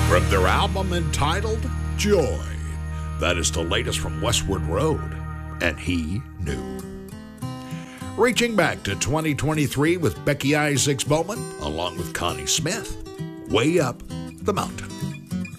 From their album entitled Joy, that is the latest from Westward Road, and He Knew. Reaching back to 2023 with Becky Isaacs Bowman, along with Connie Smith, Way Up the Mountain.